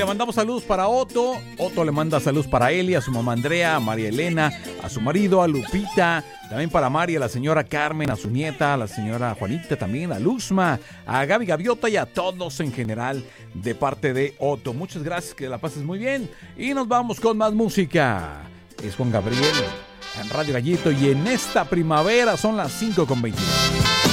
mandamos saludos para Otto. Otto le manda saludos para Eli, a su mamá Andrea, a María Elena, a su marido, a Lupita. También para María, a la señora Carmen, a su nieta, a la señora Juanita también, a Luzma, a Gaby Gaviota y a todos en general de parte de Otto. Muchas gracias, que la pases muy bien. Y nos vamos con más música. Es Juan Gabriel en Radio Gallito y en esta primavera son las 5:22.